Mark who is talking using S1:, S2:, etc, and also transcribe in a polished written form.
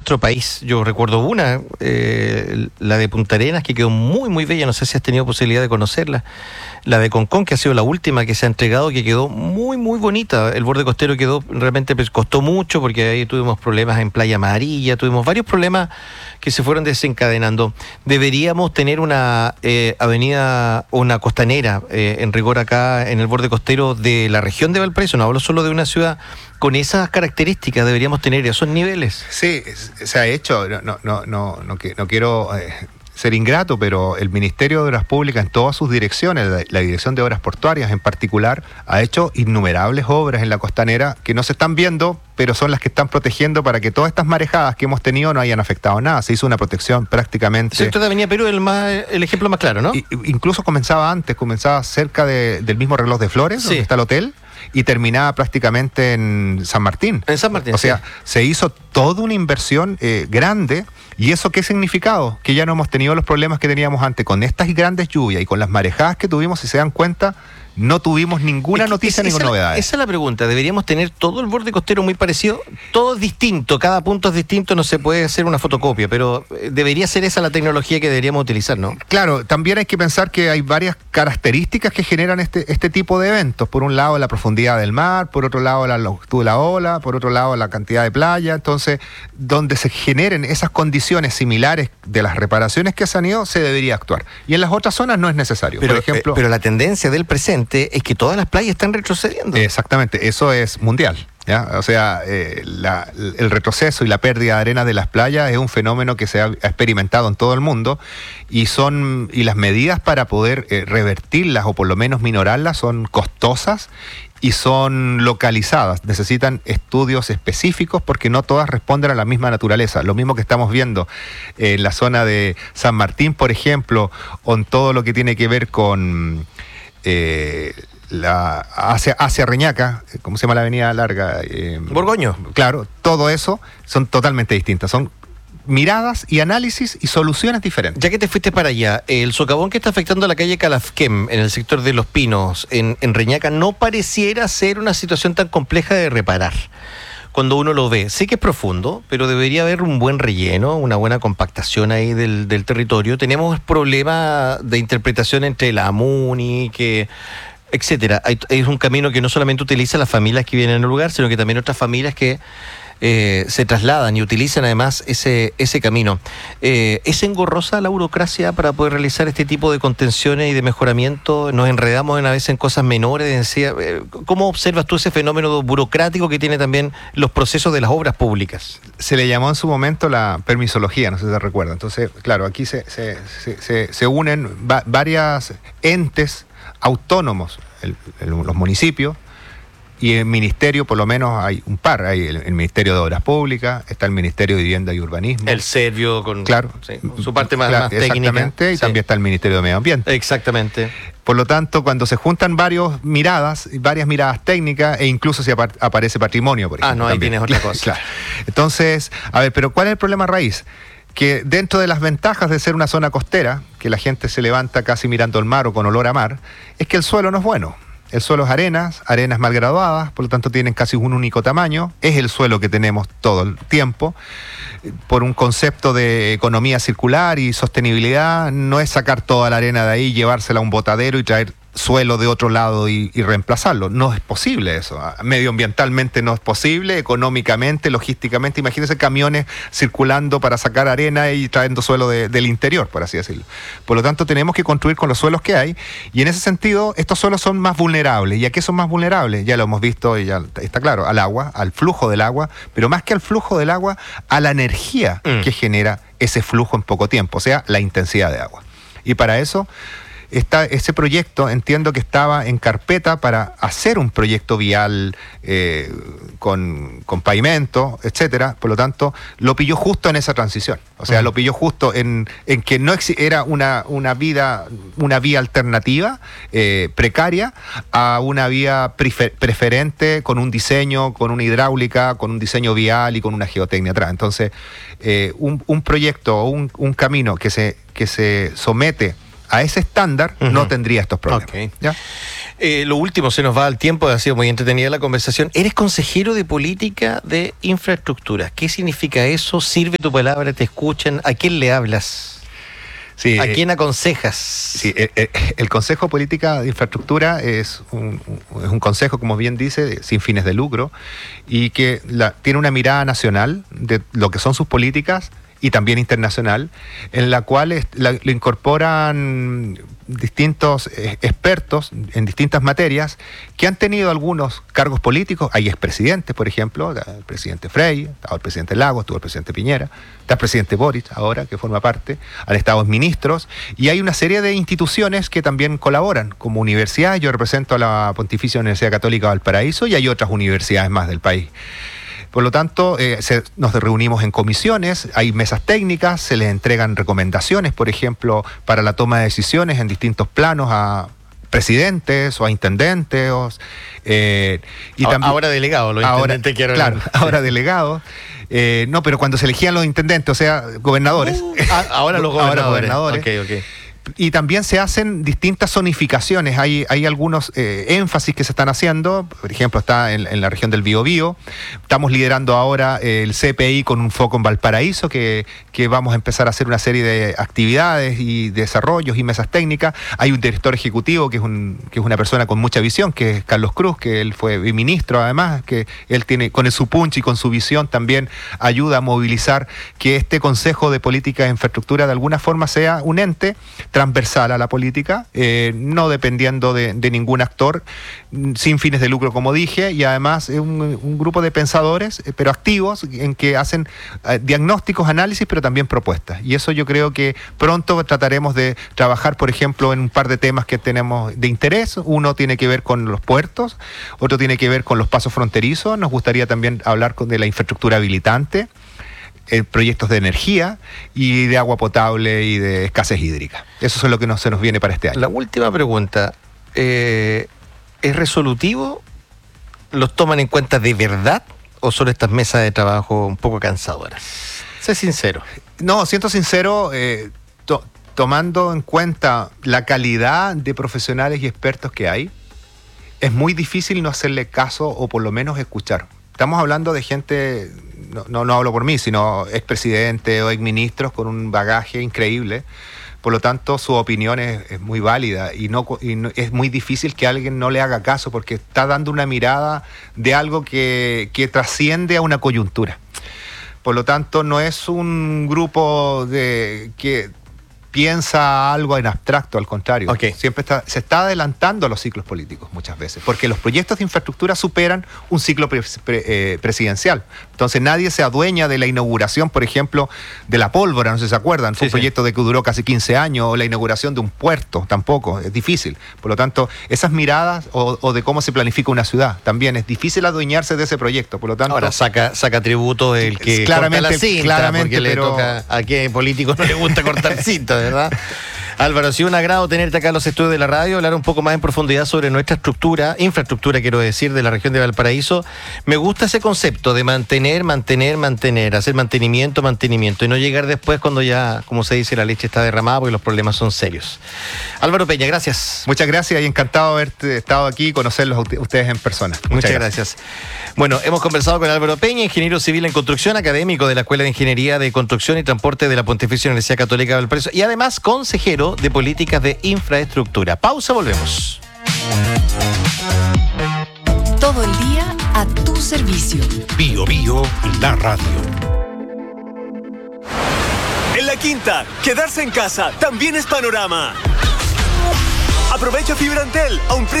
S1: nuestro país. Yo recuerdo una, la de Punta Arenas, que quedó muy, muy bella. No sé si has tenido posibilidad de conocerla. La de Concón, que ha sido la última que se ha entregado, que quedó muy, muy bonita. El borde costero quedó, realmente costó mucho, porque ahí tuvimos problemas en Playa Amarilla, tuvimos varios problemas que se fueron desencadenando. Deberíamos tener una avenida o una costanera, en rigor acá, en el borde costero de la región de Valparaíso. No hablo solo de una ciudad con esas características, deberíamos tener esos niveles.
S2: Sí, se ha hecho, no quiero ser ingrato, pero el Ministerio de Obras Públicas en todas sus direcciones, la Dirección de Obras Portuarias en particular, ha hecho innumerables obras en la costanera que no se están viendo, pero son las que están protegiendo para que todas estas marejadas que hemos tenido no hayan afectado nada. Se hizo una protección prácticamente...
S1: El sector de Avenida Perú es el ejemplo más claro, ¿no?
S2: Incluso comenzaba cerca del mismo Reloj de Flores,
S1: sí,
S2: donde está el hotel, y terminaba prácticamente en San Martín.
S1: En San Martín,
S2: o sea, se hizo toda una inversión grande. ¿Y eso qué significado? Que ya no hemos tenido los problemas que teníamos antes. Con estas grandes lluvias y con las marejadas que tuvimos, si se dan cuenta, no tuvimos ninguna noticia, ninguna novedad.
S1: Esa es la pregunta. ¿Deberíamos tener todo el borde costero muy parecido? Todo es distinto, cada punto es distinto, no se puede hacer una fotocopia, pero debería ser esa la tecnología que deberíamos utilizar, ¿no?
S2: Claro, también hay que pensar que hay varias características que generan este tipo de eventos. Por un lado, la profundidad del mar, por otro lado, la longitud de la ola, por otro lado, la cantidad de playa. Entonces, donde se generen esas condiciones similares de las reparaciones que se han ido, se debería actuar. Y en las otras zonas no es necesario.
S1: Pero,
S2: por ejemplo,
S1: pero la tendencia del presente es que todas las playas están retrocediendo.
S2: Exactamente, eso es mundial, ¿ya? O sea, el retroceso y la pérdida de arena de las playas es un fenómeno que se ha experimentado en todo el mundo y las medidas para poder revertirlas o por lo menos minorarlas son costosas y son localizadas, necesitan estudios específicos porque no todas responden a la misma naturaleza. Lo mismo que estamos viendo en la zona de San Martín, por ejemplo, o en todo lo que tiene que ver con hacia Reñaca, ¿cómo se llama la avenida larga?
S1: Borgoño.
S2: Claro, todo eso son totalmente distintas, son miradas y análisis y soluciones diferentes.
S1: Ya que te fuiste para allá, el socavón que está afectando a la calle Calafquem, en el sector de Los Pinos, en Reñaca, no pareciera ser una situación tan compleja de reparar. Cuando uno lo ve, sí que es profundo, pero debería haber un buen relleno, una buena compactación ahí del territorio. Tenemos problemas de interpretación entre la AMUNI, etcétera. Es un camino que no solamente utiliza las familias que vienen al lugar, sino que también otras familias que se trasladan y utilizan además ese camino. ¿Es engorrosa la burocracia para poder realizar este tipo de contenciones y de mejoramiento? Nos enredamos a veces en cosas menores. ¿Cómo observas tú ese fenómeno burocrático que tiene también los procesos de las obras públicas?
S2: Se le llamó en su momento la permisología, no sé si se recuerda. Entonces, claro, aquí se unen varias entes autónomos, los municipios, y el ministerio, por lo menos hay un par, hay el Ministerio de Obras Públicas, está el Ministerio de Vivienda y Urbanismo.
S1: El Servio con su parte más técnica.
S2: Exactamente, y también está el Ministerio de Medio Ambiente.
S1: Exactamente.
S2: Por lo tanto, cuando se juntan varias miradas técnicas, e incluso si aparece patrimonio, por ejemplo.
S1: Ahí también tienes otra cosa.
S2: Claro. Entonces, a ver, pero ¿cuál es el problema raíz? Que dentro de las ventajas de ser una zona costera, que la gente se levanta casi mirando el mar o con olor a mar, es que el suelo no es bueno. El suelo es arenas mal graduadas, por lo tanto tienen casi un único tamaño. Es el suelo que tenemos todo el tiempo. Por un concepto de economía circular y sostenibilidad, no es sacar toda la arena de ahí, llevársela a un botadero y traer suelo de otro lado y reemplazarlo. No es posible eso. Medioambientalmente no es posible, económicamente, logísticamente. Imagínense camiones circulando para sacar arena y trayendo suelo del interior, por así decirlo. Por lo tanto, tenemos que construir con los suelos que hay y en ese sentido, estos suelos son más vulnerables. ¿Y a qué son más vulnerables? Ya lo hemos visto y ya está claro, al agua, al flujo del agua, pero más que al flujo del agua, a la energía que genera ese flujo en poco tiempo, o sea, la intensidad de agua. Y para eso ese proyecto, entiendo que estaba en carpeta para hacer un proyecto vial con pavimento, etcétera. Por lo tanto, lo pilló justo en esa transición. O sea, lo pilló justo en que no era una vía alternativa precaria a una vía preferente con un diseño, con una hidráulica, con un diseño vial y con una geotecnia atrás. Entonces, un proyecto o un camino que se somete a ese estándar no tendría estos problemas.
S1: Okay.
S2: ¿Ya?
S1: Lo último, se nos va el tiempo, ha sido muy entretenida la conversación. Eres consejero de política de infraestructura. ¿Qué significa eso? ¿Sirve tu palabra? ¿Te escuchan? ¿A quién le hablas?
S2: Sí,
S1: ¿a quién aconsejas?
S2: Sí, el Consejo de Política de Infraestructura es un consejo, como bien dice, sin fines de lucro, y que tiene una mirada nacional de lo que son sus políticas y también internacional, en la cual lo incorporan distintos expertos en distintas materias que han tenido algunos cargos políticos. Hay expresidentes, por ejemplo, el presidente Frey, estaba el presidente Lagos, estuvo el presidente Piñera, está el presidente Boric ahora, que forma parte, han estado ministros, y hay una serie de instituciones que también colaboran, como universidades. Yo represento a la Pontificia Universidad Católica de Valparaíso y hay otras universidades más del país. Por lo tanto, nos reunimos en comisiones, hay mesas técnicas, se les entregan recomendaciones, por ejemplo, para la toma de decisiones en distintos planos a presidentes o a intendentes.
S1: Ahora delegados, los intendentes quiero.
S2: Claro, ahora delegados. No, pero cuando se elegían los intendentes, o sea, gobernadores.
S1: Ahora los gobernadores.
S2: Ahora gobernadores.
S1: Okay.
S2: Y también se hacen distintas zonificaciones. Hay algunos énfasis que se están haciendo. Por ejemplo, está en la región del Biobío. Estamos liderando ahora el CPI con un foco en Valparaíso, que vamos a empezar a hacer una serie de actividades y desarrollos y mesas técnicas. Hay un director ejecutivo que es una persona con mucha visión, que es Carlos Cruz, que él fue ministro además, que él tiene, con su punch y con su visión, también ayuda a movilizar que este Consejo de Política de Infraestructura de alguna forma sea un ente transversal a la política, no dependiendo de ningún actor, sin fines de lucro, como dije, y además es un grupo de pensadores, pero activos, en que hacen diagnósticos, análisis, pero también propuestas. Y eso yo creo que pronto trataremos de trabajar, por ejemplo, en un par de temas que tenemos de interés. Uno tiene que ver con los puertos, otro tiene que ver con los pasos fronterizos. Nos gustaría también hablar de la infraestructura habilitante, proyectos de energía y de agua potable y de escasez hídrica. Eso es lo que se nos viene para este año.
S1: La última pregunta, ¿es resolutivo? ¿Los toman en cuenta de verdad o son estas mesas de trabajo un poco cansadoras? Sé sincero.
S2: No, siento sincero, tomando en cuenta la calidad de profesionales y expertos que hay, es muy difícil no hacerle caso o por lo menos escuchar. Estamos hablando de gente, no hablo por mí, sino expresidentes o exministros con un bagaje increíble. Por lo tanto, su opinión es muy válida y es muy difícil que alguien no le haga caso, porque está dando una mirada de algo que trasciende a una coyuntura. Por lo tanto, no es un grupo que piensa algo en abstracto, al contrario.
S1: Okay.
S2: Siempre se está adelantando a los ciclos políticos muchas veces, porque los proyectos de infraestructura superan un ciclo presidencial. Entonces nadie se adueña de la inauguración, por ejemplo, de la pólvora, no sé si se acuerdan, fue un proyecto que duró casi 15 años, o la inauguración de un puerto, tampoco, es difícil. Por lo tanto, esas miradas o de cómo se planifica una ciudad, también es difícil adueñarse de ese proyecto. Por lo tanto,
S1: ahora saca tributo el que corta la cinta, porque le toca a qué político no le gusta cortar cinta, ¿verdad? Álvaro, ha sido un agrado tenerte acá en los estudios de la radio, hablar un poco más en profundidad sobre nuestra infraestructura, quiero decir, de la región de Valparaíso. Me gusta ese concepto de mantener, hacer mantenimiento, y no llegar después cuando ya, como se dice, la leche está derramada, porque los problemas son serios. Álvaro Peña, gracias.
S2: Muchas gracias y encantado de haber estado aquí y conocerlos a ustedes en persona.
S1: Muchas gracias. Bueno, hemos conversado con Álvaro Peña, ingeniero civil en construcción, académico de la Escuela de Ingeniería de Construcción y Transporte de la Pontificia Universidad Católica de Valparaíso y además consejero de políticas de infraestructura. Pausa, volvemos.
S3: Todo el día a tu servicio.
S4: Bio, la radio.
S5: En La Quinta, quedarse en casa también es panorama. Aprovecha fibra Antel a un precio